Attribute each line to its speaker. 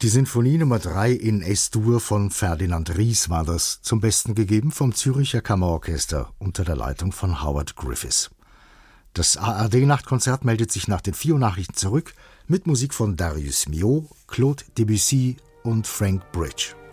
Speaker 1: Die Sinfonie Nummer 3 in S-Dur von Ferdinand Ries war das, zum Besten gegeben vom Zürcher Kammerorchester unter der Leitung von Howard Griffiths. Das ARD-Nachtkonzert meldet sich nach den 4 Nachrichten zurück mit Musik von Darius Milhaud, Claude Debussy und Frank Bridge.